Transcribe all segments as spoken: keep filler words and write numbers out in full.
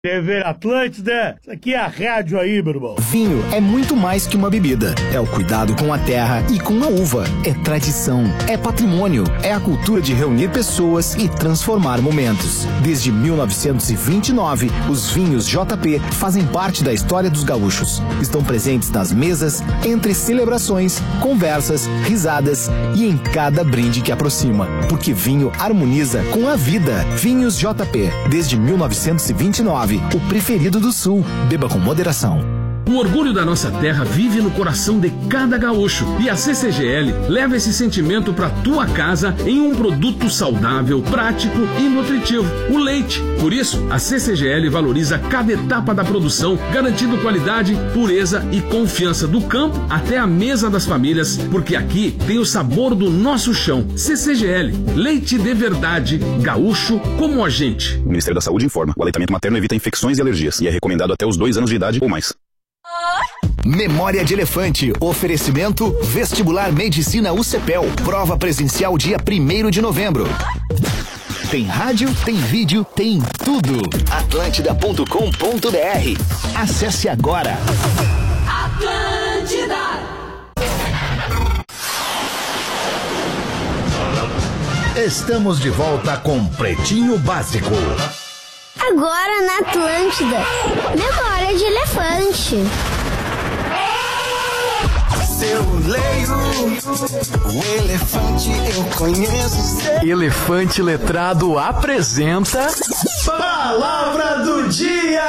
T V Atlântida, isso aqui é a rádio aí, meu irmão. Vinho é muito mais que uma bebida. É o cuidado com a terra e com a uva. É tradição, é patrimônio, é a cultura de reunir pessoas e transformar momentos. Desde mil novecentos e vinte e nove, os vinhos J P fazem parte da história dos gaúchos. Estão presentes nas mesas, entre celebrações, conversas, risadas e em cada brinde que aproxima. Porque vinho harmoniza com a vida. Vinhos J P, desde mil novecentos e vinte e nove. O preferido do Sul. Beba com moderação. O orgulho da nossa terra vive no coração de cada gaúcho. E a C C G L leva esse sentimento para tua casa em um produto saudável, prático e nutritivo: o leite. Por isso, a C C G L valoriza cada etapa da produção, garantindo qualidade, pureza e confiança do campo até a mesa das famílias, porque aqui tem o sabor do nosso chão. C C G L, leite de verdade, gaúcho como a gente. O Ministério da Saúde informa: o aleitamento materno evita infecções e alergias e é recomendado até os dois anos de idade ou mais. Memória de Elefante. Oferecimento Vestibular Medicina U C P E L. Prova presencial dia primeiro de novembro. Tem rádio, tem vídeo, tem tudo. Atlântida ponto com ponto br. Acesse agora. Atlântida. Estamos de volta com Pretinho Básico. Agora na Atlântida, Memória de Elefante. Eu leio o elefante, eu conheço. Elefante Letrado apresenta Palavra do Dia.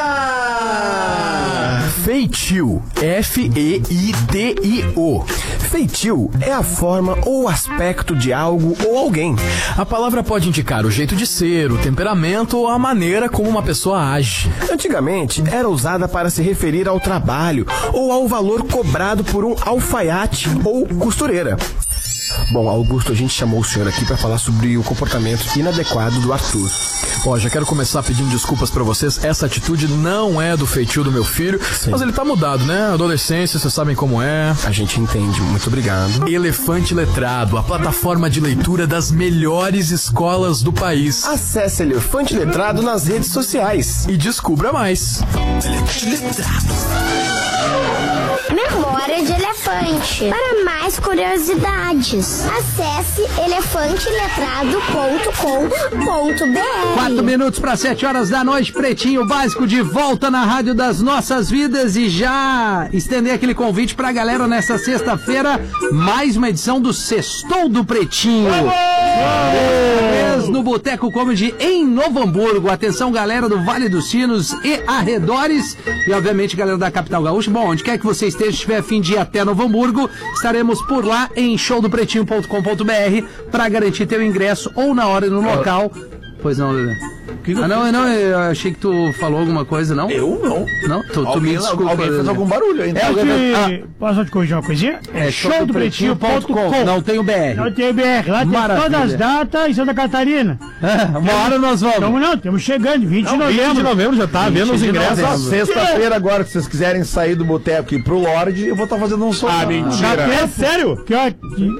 Feitio. F E I T I O. Feitio é a forma ou aspecto de algo ou alguém. A palavra pode indicar o jeito de ser, o temperamento ou a maneira como uma pessoa age. Antigamente, era usada para se referir ao trabalho ou ao valor cobrado por um alfaiate ou costureira. Bom, Augusto, a gente chamou o senhor aqui para falar sobre o comportamento inadequado do Arthur. Ó, já quero começar pedindo desculpas pra vocês. Essa atitude não é do feitio do meu filho. Sim. Mas ele tá mudado, né? Adolescência, vocês sabem como é. A gente entende. Muito obrigado. Elefante Letrado, a plataforma de leitura das melhores escolas do país. Acesse Elefante Letrado nas redes sociais e descubra mais. Memória de Elefante. Para mais curiosidades, acesse elefante letrado ponto com ponto br. Quatro minutos para sete horas da noite, Pretinho Básico de volta na Rádio das Nossas Vidas, e já estender aquele convite pra galera nessa sexta-feira, mais uma edição do Sextou do Pretinho. Vez no Boteco Comedy em Novo Hamburgo. Atenção, galera do Vale dos Sinos e arredores, e obviamente galera da capital gaúcha. Bom, onde quer que você esteja, se tiver fim de ir até Novo Hamburgo, estaremos por lá em show do pretinho ponto com ponto br para garantir teu ingresso ou na hora e no local. Pois não, Lelê. Que que ah, não, não, eu achei que tu falou alguma coisa, não? Eu não. Não? Tu, tu me desculpa. Alguém fez algum barulho ainda. É que... ah. Posso te corrigir uma coisinha? É, é show do pretinho ponto com. Não tem o B R. Não tem o B R. Lá tem Maravilha. Todas as datas em Santa Catarina. É, uma hora nós vamos. Estamos não, estamos chegando, vinte de novembro. vinte de novembro já tá vendo os ingressos. Sexta-feira agora, se vocês quiserem sair do boteco e ir pro Lorde, eu vou estar tá fazendo um som. Ah, mentira. É sério? Que ó...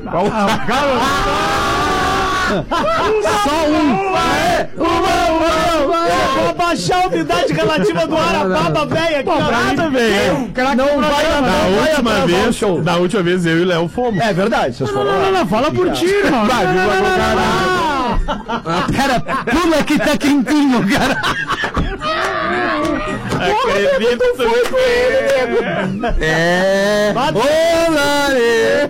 Só um. Uma, uma, uma. Vou baixar a umidade relativa do ar, a baba velha aqui. Nada, velho. Não vai na última vez. Da última vez eu e o Léo fomos. É verdade, vocês foram. Não, não, não, fala por ti, irmão. Vai, Pera, pula que tá quentinho, cara. Acredito que foi ele. É. Ô, Lare.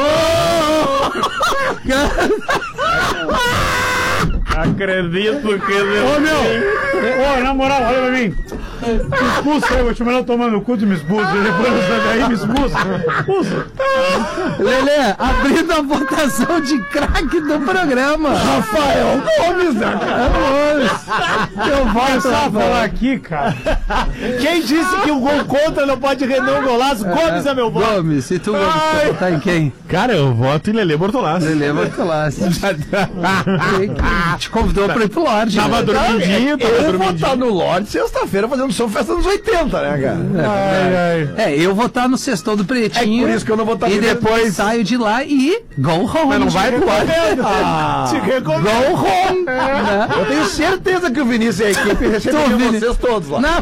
Acredito que ele. Ô, meu. Ô, na moral, olha pra mim. Me expulsa aí, vou te mandar tomar no cu, tu me expulsa. Depois não sai daí, me expulsa. Expulsa. Lelê, abrindo a votação de craque do programa. Rafael Gomes, né? Eu vou começar a falar aqui, cara. Quem disse que o gol contra não pode render um golaço? Gomes é meu voto. Gomes, e tu, Gomes, vai votar em quem? Cara, eu voto em Lelê Bortolassi. Lelê Bortolassi. te convidou pra ir pro Lorde. Tava né? dormidinho, tava Eu vou dormidinho. estar no Lorde sexta-feira fazendo som festa nos oitenta, né, cara? Ai, ai. É, eu vou estar no Sextou do Pretinho. É por isso que eu não vou estar E vivendo depois saio de lá e go home. Mas não vai pro Lorde. Ah, Te recomendo. Go home. Né? eu tenho certeza que o Vinícius e a equipe recebem Tô, Vini. vocês todos lá. Não,